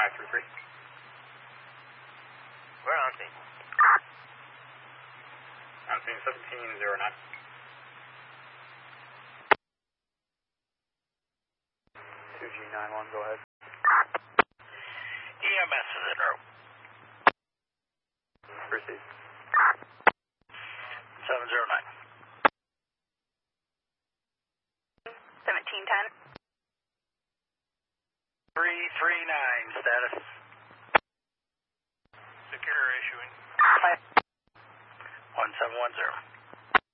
533. We're on scene. On scene 1709. 2G91, go ahead. EMS is in route. Proceed. 709. 1710. 339 status. Secure issuing. 1710.